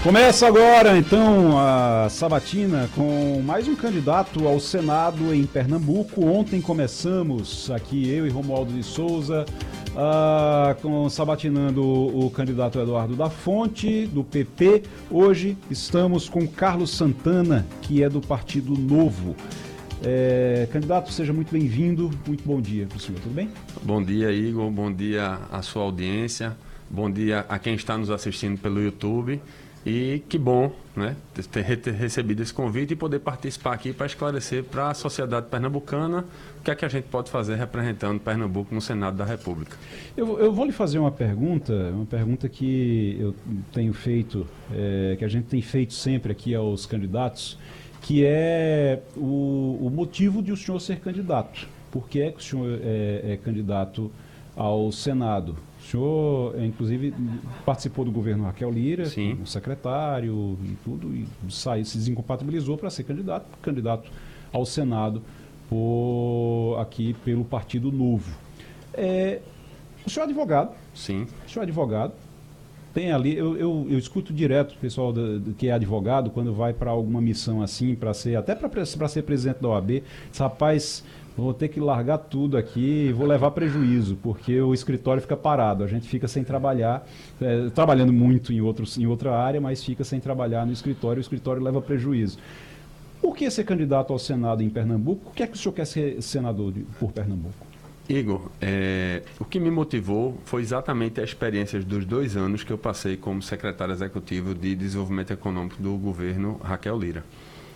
Começa agora, então, a sabatina com mais um candidato ao Senado em Pernambuco. Ontem começamos aqui, eu e Romualdo de Souza, sabatinando o candidato Eduardo da Fonte, do PP. Hoje estamos com Carlos Santana, que é do Partido Novo. Candidato, seja muito bem-vindo. Muito bom dia para o senhor, tudo bem? Bom dia, Igor. Bom dia à sua audiência. Bom dia a quem está nos assistindo pelo YouTube. E que bom, né, ter recebido esse convite e poder participar aqui para esclarecer para a sociedade pernambucana o que é que a gente pode fazer representando Pernambuco no Senado da República. Eu vou lhe fazer uma pergunta que eu tenho feito, que a gente tem feito sempre aqui aos candidatos, que é o motivo de o senhor ser candidato. Por que é que o senhor é candidato ao Senado? O senhor, inclusive, participou do governo Raquel Lira, Sim, como secretário e tudo, e se desincompatibilizou para ser candidato ao Senado aqui pelo Partido Novo. O senhor é advogado? sim. O senhor é advogado? Tem ali, eu escuto direto o pessoal que é advogado, quando vai para alguma missão assim, até para ser presidente da OAB, diz, rapaz, vou ter que largar tudo aqui e vou levar prejuízo, porque o escritório fica parado, a gente fica sem trabalhar, trabalhando muito em outra área, mas fica sem trabalhar no escritório, o escritório leva prejuízo. Por que ser candidato ao Senado em Pernambuco? O que é que o senhor quer ser senador por Pernambuco? Igor, o que me motivou foi exatamente a experiência dos 2 anos que eu passei como secretário executivo de Desenvolvimento Econômico do governo Raquel Lira.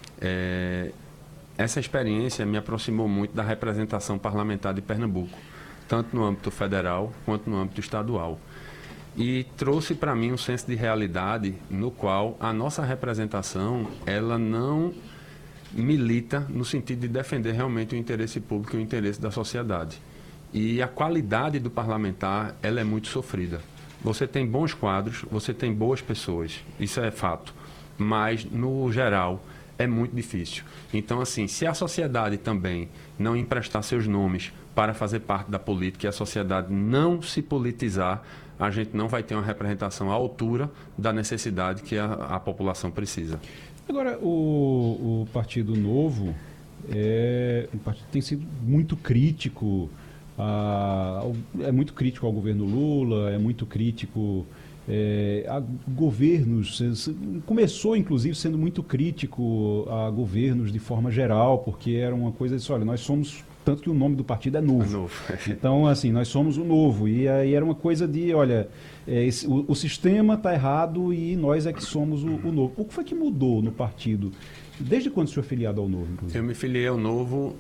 Essa experiência me aproximou muito da representação parlamentar de Pernambuco, tanto no âmbito federal quanto no âmbito estadual. E trouxe para mim um senso de realidade no qual a nossa representação ela não milita no sentido de defender realmente o interesse público e o interesse da sociedade. E a qualidade do parlamentar ela é muito sofrida. Você tem bons quadros, você tem boas pessoas, isso é fato, mas no geral é muito difícil. Então, assim, se a sociedade também não emprestar seus nomes para fazer parte da política e a sociedade não se politizar, a gente não vai ter uma representação à altura da necessidade que a população precisa. Agora, o Partido Novo tem sido muito crítico, é muito crítico ao governo Lula, é muito crítico a governos, começou inclusive sendo muito crítico a governos de forma geral, porque era uma coisa de, olha, nós somos, tanto que o nome do partido é Novo. É novo. Então, assim, nós somos o Novo, e aí era uma coisa de, olha, o sistema está errado e nós é que somos o Novo. O que foi que mudou no partido? Desde quando o senhor é filiado ao Novo, inclusive? Eu me filiei ao Novo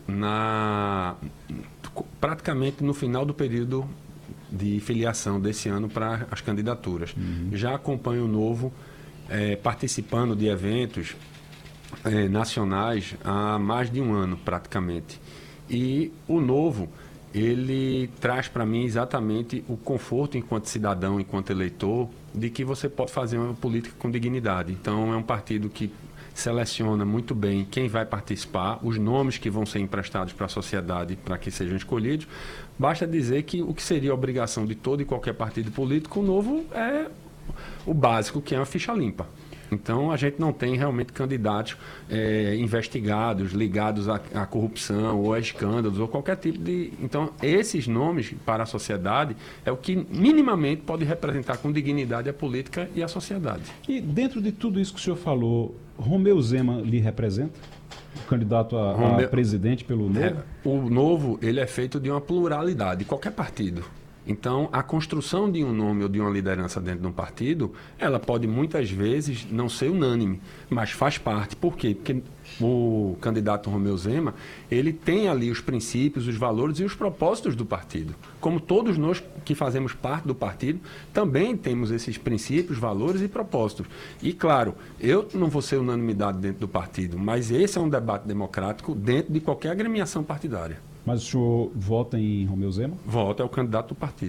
praticamente no final do período de filiação desse ano para as candidaturas. Já acompanho o Novo participando de eventos nacionais há mais de um ano, praticamente. E o Novo, ele traz para mim exatamente o conforto enquanto cidadão, enquanto eleitor, de que você pode fazer uma política com dignidade. Então, é um partido que seleciona muito bem quem vai participar, os nomes que vão ser emprestados para a sociedade para que sejam escolhidos. Basta dizer que o que seria a obrigação de todo e qualquer partido político, o Novo é o básico, que é uma ficha limpa. Então, a gente não tem realmente candidatos investigados, ligados à corrupção ou a escândalos ou qualquer tipo de... Então, esses nomes para a sociedade é o que minimamente pode representar com dignidade a política e a sociedade. E dentro de tudo isso que o senhor falou, Romeu Zema lhe representa? O candidato a presidente pelo Novo? O Novo, ele é feito de uma pluralidade, qualquer partido. Então, a construção de um nome ou de uma liderança dentro de um partido, ela pode muitas vezes não ser unânime, mas faz parte. Por quê? Porque o candidato Romeu Zema, ele tem ali os princípios, os valores e os propósitos do partido. Como todos nós que fazemos parte do partido, também temos esses princípios, valores e propósitos. E, claro, eu não vou ser unanimidade dentro do partido, mas esse é um debate democrático dentro de qualquer agremiação partidária. Mas o senhor vota em Romeu Zema? Voto é o candidato do partido.